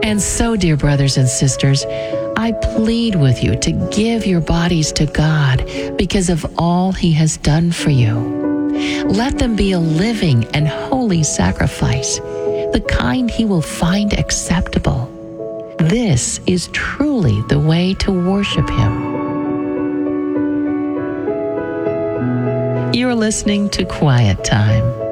And so, dear brothers and sisters, I plead with you to give your bodies to God because of all He has done for you. Let them be a living and holy sacrifice, the kind He will find acceptable. This is truly the way to worship Him. You're listening to Quiet Time.